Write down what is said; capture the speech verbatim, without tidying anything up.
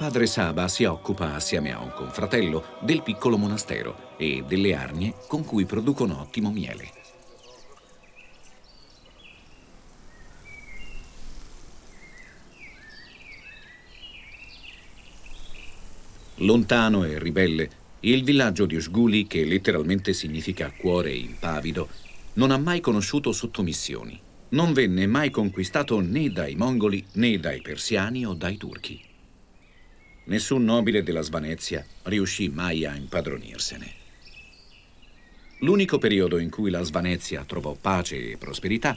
Padre Saba si occupa, assieme a un confratello, del piccolo monastero e delle arnie con cui producono ottimo miele. Lontano e ribelle, il villaggio di Usguli, che letteralmente significa cuore impavido, non ha mai conosciuto sottomissioni. Non venne mai conquistato né dai mongoli né dai persiani o dai turchi. Nessun nobile della Svanezia riuscì mai a impadronirsene. L'unico periodo in cui la Svanezia trovò pace e prosperità